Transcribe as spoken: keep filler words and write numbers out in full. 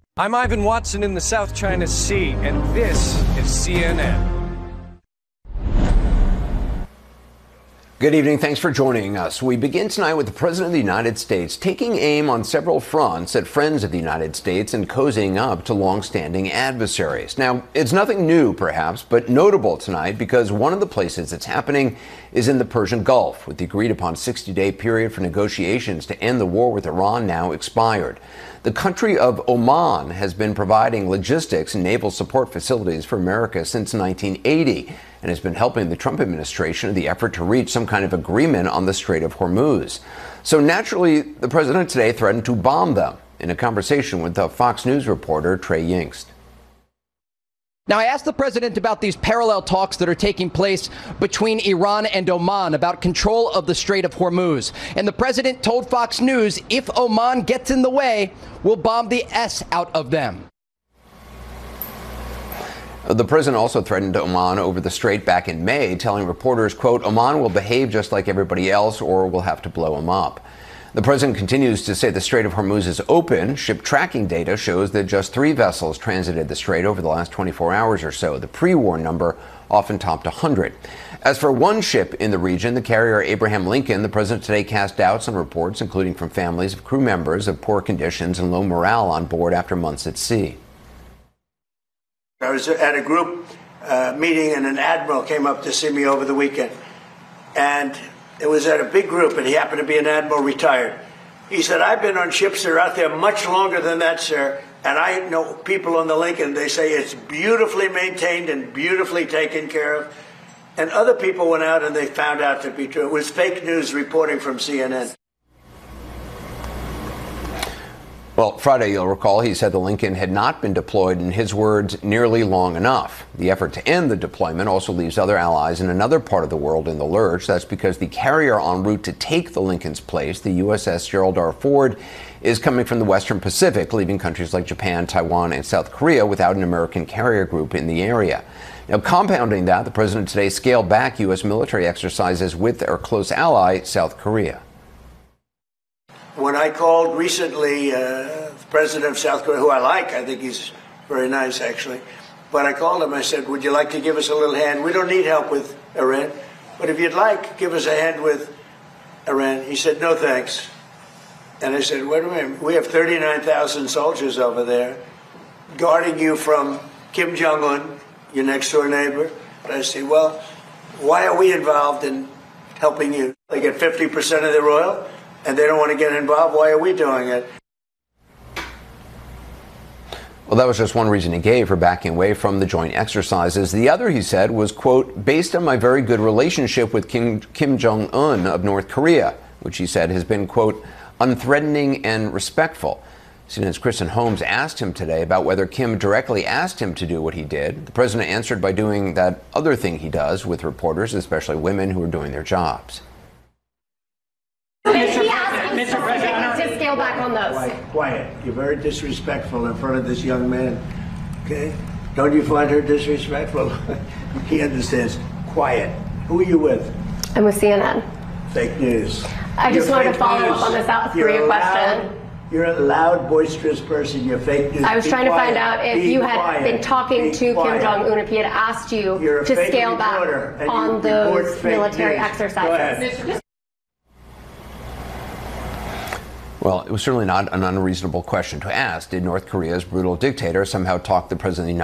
I'm Ivan Watson in the South China Sea, and this is C N N. Good evening. Thanks for joining us. We begin tonight with the President of the United States taking aim on several fronts at friends of the United States and cozying up to long-standing adversaries. Now, it's nothing new, perhaps, but notable tonight because one of the places it's happening is in the Persian Gulf, with the agreed-upon sixty-day period for negotiations to end the war with Iran now expired. The country of Oman has been providing logistics and naval support facilities for America since nineteen eighty and has been helping the Trump administration in the effort to reach some kind of agreement on the Strait of Hormuz. So naturally, the president today threatened to bomb them in a conversation with the Fox News reporter Trey Yingst. Now, I asked the president about these parallel talks that are taking place between Iran and Oman about control of the Strait of Hormuz. And the president told Fox News if Oman gets in the way, we'll bomb the S out of them. The president also threatened Oman over the strait back in May, telling reporters, quote, Oman will behave just like everybody else or we'll have to blow him up. The president continues to say the Strait of Hormuz is open. Ship tracking data shows that just three vessels transited the strait over the last twenty-four hours or so. The pre-war number often topped one hundred. As for one ship in the region, the carrier Abraham Lincoln, the president today cast doubts on reports, including from families of crew members, of poor conditions and low morale on board after months at sea. I was at a group uh, meeting and an admiral came up to see me over the weekend. And it was at a big group, and he happened to be an admiral retired. He said, I've been on ships that are out there much longer than that, sir. And I know people on the Lincoln, they say it's beautifully maintained and beautifully taken care of. And other people went out and they found out to be true. It was fake news reporting from C N N. Well, Friday, you'll recall, he said the Lincoln had not been deployed, in his words, nearly long enough. The effort to end the deployment also leaves other allies in another part of the world in the lurch. That's because the carrier en route to take the Lincoln's place, the U S S Gerald R. Ford, is coming from the Western Pacific, leaving countries like Japan, Taiwan, and South Korea without an American carrier group in the area. Now, compounding that, the president today scaled back U S military exercises with our close ally, South Korea. When I called recently, uh, the president of South Korea, who I like, I think he's very nice, actually. But I called him, I said, would you like to give us a little hand? We don't need help with Iran, but if you'd like, give us a hand with Iran. He said, no, thanks. And I said, wait a minute, we have thirty-nine thousand soldiers over there guarding you from Kim Jong-un, your next door neighbor. And I said, well, why are we involved in helping you? They get fifty percent of their oil, and they don't want to get involved. Why are we doing it? Well, that was just one reason he gave for backing away from the joint exercises. The other, he said, was, quote, based on my very good relationship with Kim, Kim Jong-un of North Korea, which he said has been, quote, unthreatening and respectful. C N N's Kristen Holmes asked him today about whether Kim directly asked him to do what he did. The president answered by doing that other thing he does with reporters, especially women who are doing their jobs. Did he ask Mister President to scale back on those? Quiet, quiet. You're very disrespectful in front of this young man. Okay? Don't you find her disrespectful? He understands. Quiet. Who are you with? I'm with C N N. Fake news. I just You're wanted to follow news. up on the South You're Korea a question. Loud, you're a loud, boisterous person. You're fake news. I was Be trying quiet. to find out if Be you had quiet. been talking Be to quiet. Kim Jong-un, if he had asked you You're a to fake scale reporter, back and you on report those fake military news. exercises. Well, it was certainly not an unreasonable question to ask. Did North Korea's brutal dictator somehow talk the president of the United